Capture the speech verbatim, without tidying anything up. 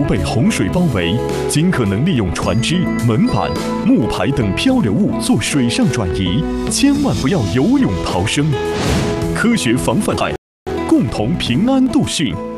被洪水包围，尽可能利用船只、门板、木牌等漂流物做水上转移，千万不要游泳逃生。科学防范海，共同平安度汛。